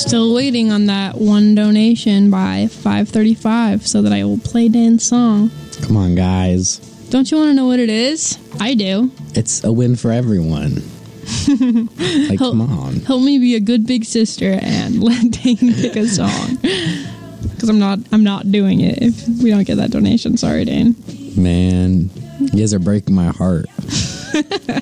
Still waiting on that one donation by 5:35 so that I will play Dan's song. Come on, guys. Don't you want to know what it is? I do. It's a win for everyone. Come on. Help me be a good big sister and let Dane pick a song. Because I'm not doing it if we don't get that donation. Sorry, Dane. Man, you guys are breaking my heart.